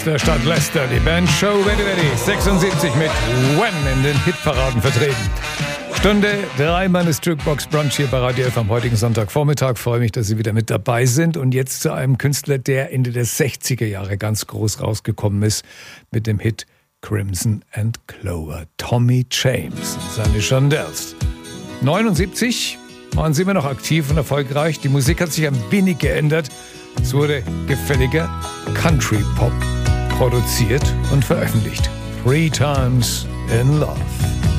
Der Stadt Leicester, die Band Show Ready Ready, 76 mit When in den Hitparaden vertreten. Stunde 3 meines Jukebox Brunch hier bei Radio F am heutigen Sonntagvormittag. Freue mich, dass Sie wieder mit dabei sind. Und jetzt zu einem Künstler, der Ende der 60er Jahre ganz groß rausgekommen ist mit dem Hit Crimson and Clover. Tommy James, seine Shondells. 79 waren sie immer noch aktiv und erfolgreich. Die Musik hat sich ein wenig geändert. Es wurde gefälliger Country-Pop produziert und veröffentlicht. 3 Times in Love.